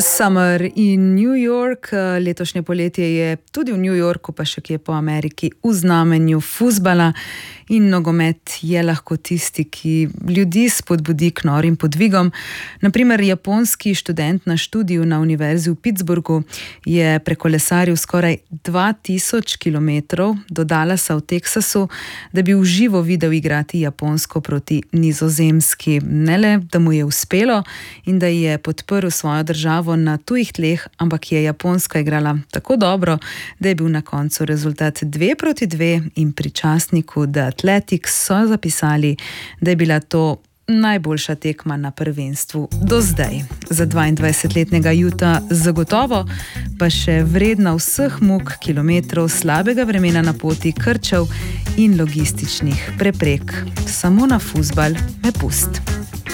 Summer in New York. Letošnje poletje je tudi v New Yorku, pa še kje po Ameriki, v znamenju fuzbala. In nogomet je lahko tisti, ki ljudi spodbudi k norim podvigom. Naprimer, japonski študent na študiju na univerzi v Pittsburghu je prekolesaril skoraj 2000 kilometrov do Dallasa v Teksasu, da bi v živo videl igrati Japonsko proti Nizozemski. Ne le, da mu je uspelo in da je podprl svojo državo na tujih tleh, ampak je Japonska igrala tako dobro, da je bil na koncu rezultat 2-2 in pri časniku The Athletics so zapisali, da je bila to najboljša tekma na prvenstvu do zdaj. Za 22-letnega Juta zagotovo, pa še vredna vseh muk, kilometrov, slabega vremena na poti, krčev in logističnih preprek. Samo na fuzbal me pust.